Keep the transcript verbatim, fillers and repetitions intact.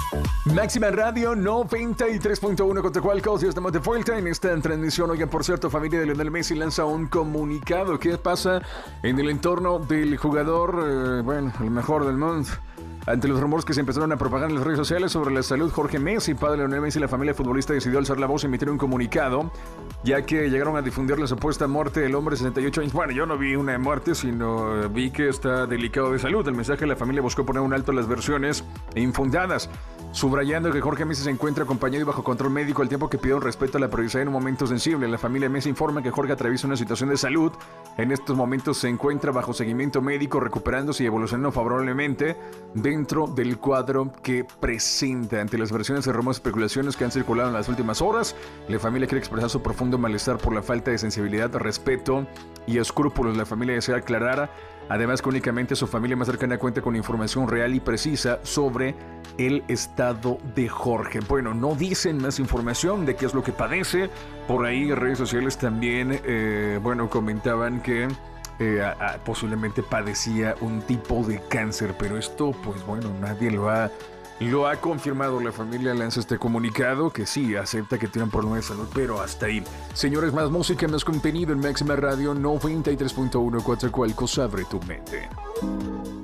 Máxima Radio noventa y tres punto uno Coatzacoalcos, ya estamos de vuelta en esta transmisión. Oigan, por cierto, familia de Lionel Messi lanza un comunicado. ¿Qué pasa en el entorno del jugador, eh, bueno, el mejor del mundo? Ante los rumores que se empezaron a propagar en las redes sociales sobre la salud, Jorge Messi, padre de Lionel Messi, la familia futbolista decidió alzar la voz y emitir un comunicado, ya que llegaron a difundir la supuesta muerte del hombre de sesenta y ocho años. Bueno, yo no vi una muerte, sino vi que está delicado de salud. El mensaje de la familia buscó poner un alto a las versiones infundadas, subrayando que Jorge Messi se encuentra acompañado y bajo control médico al tiempo que pide un respeto a la privacidad en un momento sensible. La familia Messi informa que Jorge atraviesa una situación de salud. En estos momentos se encuentra bajo seguimiento médico, recuperándose y evolucionando favorablemente dentro del cuadro que presenta. Ante las versiones de rumores y especulaciones que han circulado en las últimas horas, la familia quiere expresar su profundo malestar por la falta de sensibilidad, respeto y escrúpulos. La familia desea aclarar, además, que únicamente su familia más cercana cuenta con información real y precisa sobre el estado de Jorge. Bueno, no dicen más información de qué es lo que padece. Por ahí en redes sociales también, eh, bueno, comentaban que eh, a, a, posiblemente padecía un tipo de cáncer, pero esto, pues bueno, nadie lo ha Lo ha confirmado. La familia lanza este comunicado que sí, acepta que tienen problemas de salud, pero hasta ahí. Señores, más música, más contenido en Máxima Radio noventa y tres punto uno Coatzacoalcos, abre tu mente.